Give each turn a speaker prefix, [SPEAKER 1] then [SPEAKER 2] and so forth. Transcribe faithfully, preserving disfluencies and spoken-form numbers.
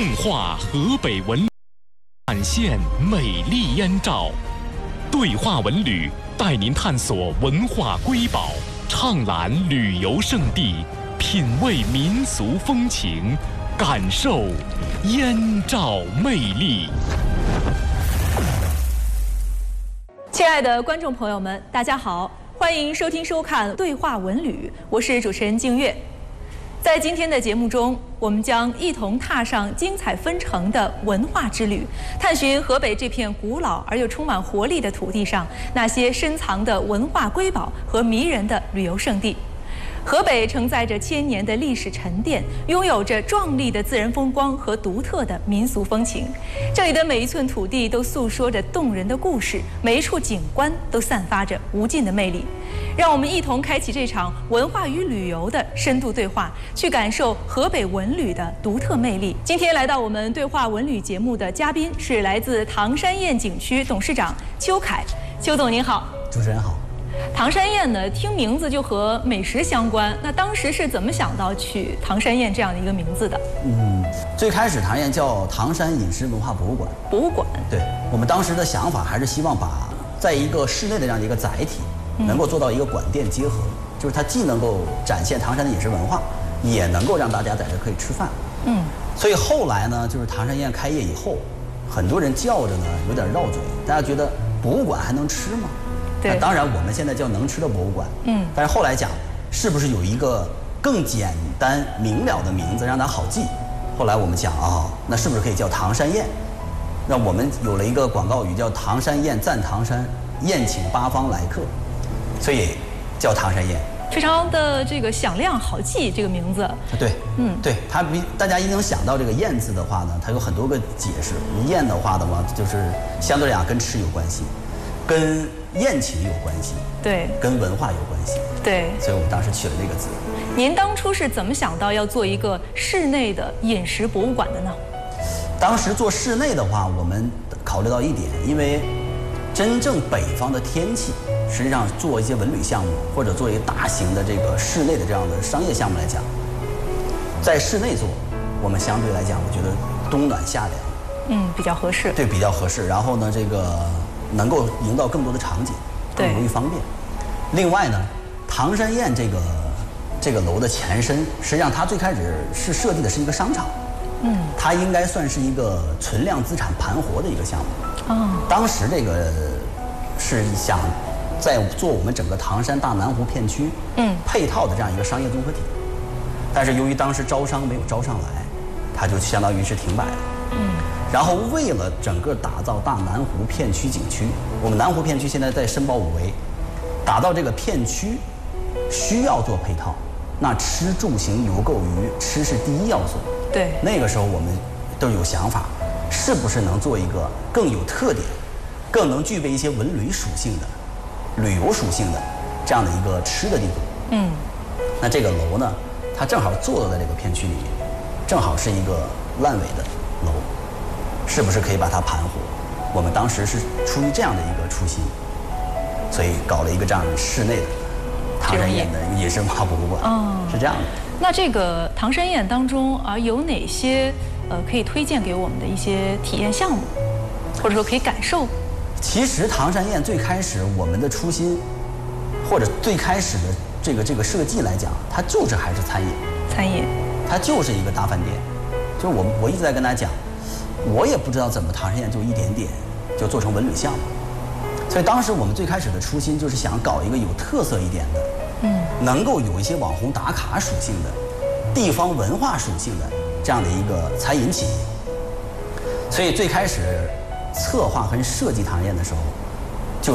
[SPEAKER 1] 梦话河北文展现美丽燕赵，对话文旅带您探索文化瑰宝，畅览旅游胜地，品味民俗风情，感受燕赵魅力。
[SPEAKER 2] 亲爱的观众朋友们，大家好，欢迎收听收看《对话文旅》，我是主持人静月。在今天的节目中，我们将一同踏上精彩纷呈的文化之旅，探寻河北这片古老而又充满活力的土地上那些深藏的文化瑰宝和迷人的旅游胜地。河北承载着千年的历史沉淀，拥有着壮丽的自然风光和独特的民俗风情。这里的每一寸土地都诉说着动人的故事，每一处景观都散发着无尽的魅力。让我们一同开启这场文化与旅游的深度对话，去感受河北文旅的独特魅力。今天来到我们对话文旅节目的嘉宾是来自唐山堰景区董事长邱凯。邱总您好。
[SPEAKER 3] 主持人好。
[SPEAKER 2] 唐山堰呢，听名字就和美食相关。那当时是怎么想到取唐山堰这样的一个名字的？嗯，
[SPEAKER 3] 最开始唐堰叫唐山饮食文化博物馆。
[SPEAKER 2] 博物馆。
[SPEAKER 3] 对，我们当时的想法还是希望把在一个室内的这样的一个载体，能够做到一个馆店结合，嗯、就是它既能够展现唐山的饮食文化，也能够让大家在这可以吃饭。嗯，所以后来呢，就是唐山堰开业以后，很多人叫着呢有点绕嘴，大家觉得博物馆还能吃吗？那当然，我们现在叫能吃的博物馆，嗯，但是后来讲，是不是有一个更简单明了的名字让它好记？后来我们讲啊、哦，那是不是可以叫唐山堰？那我们有了一个广告语叫唐山堰赞唐山，宴请八方来客，所以叫唐山堰。
[SPEAKER 2] 非常的这个响亮好记这个名字。
[SPEAKER 3] 对，嗯，对，它比大家一定想到这个堰字的话呢，它有很多个解释。堰的话的话，就是相对来讲跟吃有关系，跟宴请有关系，
[SPEAKER 2] 对，
[SPEAKER 3] 跟文化有关系，
[SPEAKER 2] 对，
[SPEAKER 3] 所以我们当时取了这个字。
[SPEAKER 2] 您当初是怎么想到要做一个室内的饮食博物馆的呢？
[SPEAKER 3] 当时做室内的话，我们考虑到一点，因为真正北方的天气，实际上做一些文旅项目或者做一个大型的这个室内的这样的商业项目来讲，在室内做，我们相对来讲，我觉得冬暖夏凉，
[SPEAKER 2] 嗯，比较合适，
[SPEAKER 3] 对，比较合适。然后呢，这个能够营造更多的场景，更容易方便。另外呢，唐山堰这个这个楼的前身，实际上它最开始是设计的是一个商场，嗯，它应该算是一个存量资产盘活的一个项目。哦，当时这个是想在做我们整个唐山大南湖片区，嗯，配套的这样一个商业综合体，但是由于当时招商没有招上来，它就相当于是停摆了。嗯。然后为了整个打造大南湖片区景区，我们南湖片区现在在申报五维，打造这个片区需要做配套，那吃住行游购娱，吃是第一要素。
[SPEAKER 2] 对，
[SPEAKER 3] 那个时候我们都有想法，是不是能做一个更有特点、更能具备一些文旅属性的、旅游属性的这样的一个吃的地方。嗯，那这个楼呢，它正好坐落在这个片区里面，正好是一个烂尾的楼。是不是可以把它盘活？我们当时是出于这样的一个初心，所以搞了一个这样室内的唐山堰的饮食文化博物馆。哦，是这样的。
[SPEAKER 2] 那这个唐山堰当中啊，有哪些呃可以推荐给我们的一些体验项目，或者说可以感受？
[SPEAKER 3] 其实唐山堰最开始我们的初心，或者最开始的这个这个设计来讲，它就是还是餐饮。
[SPEAKER 2] 餐饮。它
[SPEAKER 3] 就是一个大饭店，就是我我一直在跟大家讲。我也不知道怎么唐山堰就一点点就做成文旅项目，所以当时我们最开始的初心就是想搞一个有特色一点的，嗯，能够有一些网红打卡属性的、地方文化属性的这样的一个餐饮企业。所以最开始策划和设计唐山堰的时候，